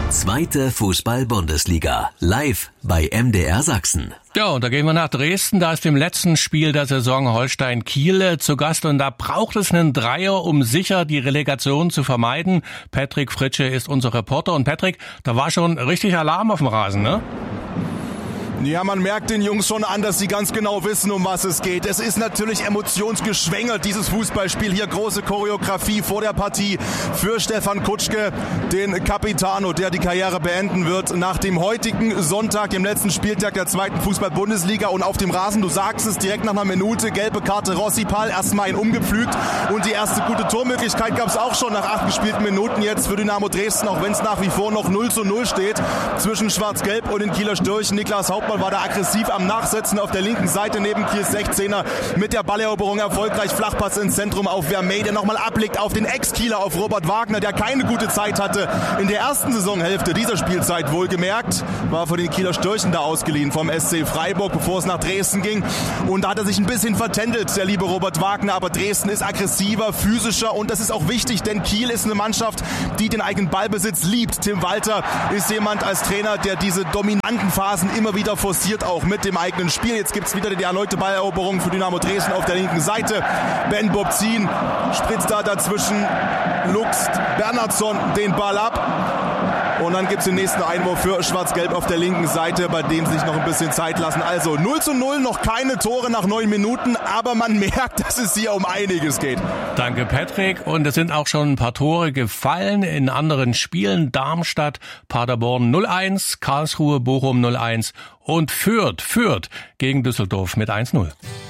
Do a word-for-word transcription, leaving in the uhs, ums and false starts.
Zweite Fußball-Bundesliga. Live bei M D R Sachsen. Ja, und da gehen wir nach Dresden. Da ist im letzten Spiel der Saison Holstein-Kiel zu Gast. Und da braucht es einen Dreier, um sicher die Relegation zu vermeiden. Patrick Fritsche ist unser Reporter. Und Patrick, da war schon richtig Alarm auf dem Rasen, ne? Ja, man merkt den Jungs schon an, dass sie ganz genau wissen, um was es geht. Es ist natürlich emotionsgeschwängert, dieses Fußballspiel. Hier große Choreografie vor der Partie für Stefan Kutschke, den Capitano, der die Karriere beenden wird nach dem heutigen Sonntag, dem letzten Spieltag der zweiten Fußball-Bundesliga. Und auf dem Rasen, du sagst es, direkt nach einer Minute, gelbe Karte Rossipal, erstmal ihn umgepflügt. Und die erste gute Tormöglichkeit gab es auch schon nach acht gespielten Minuten jetzt für Dynamo Dresden, auch wenn es nach wie vor noch null zu null steht zwischen Schwarz-Gelb und den Kieler Störchen. Niklas Hauptmann war da aggressiv am Nachsetzen auf der linken Seite neben Kiels sechzehner mit der Balleroberung erfolgreich. Flachpass ins Zentrum auf Vermey, der nochmal ablegt auf den Ex-Kieler, auf Robert Wagner, der keine gute Zeit hatte in der ersten Saisonhälfte dieser Spielzeit, wohlgemerkt. War von den Kieler Störchen da ausgeliehen vom S C Freiburg, bevor es nach Dresden ging. Und da hat er sich ein bisschen vertändelt, der liebe Robert Wagner. Aber Dresden ist aggressiver, physischer und das ist auch wichtig, denn Kiel ist eine Mannschaft, die den eigenen Ballbesitz liebt. Tim Walter ist jemand als Trainer, der diese dominanten Phasen immer wieder forciert, auch mit dem eigenen Spiel. Jetzt gibt es wieder die erneute Balleroberung für Dynamo Dresden auf der linken Seite. Ben Bobzin spritzt da dazwischen, luchst Bernhardsson den Ball ab. Und dann gibt es den nächsten Einwurf für Schwarz-Gelb auf der linken Seite, bei dem sie sich noch ein bisschen Zeit lassen. Also null zu null, noch keine Tore nach neun Minuten, aber man merkt, dass es hier um einiges geht. Danke, Patrick. Und es sind auch schon ein paar Tore gefallen in anderen Spielen. Darmstadt, Paderborn null eins, Karlsruhe, Bochum null eins und Fürth, Fürth gegen Düsseldorf mit eins null.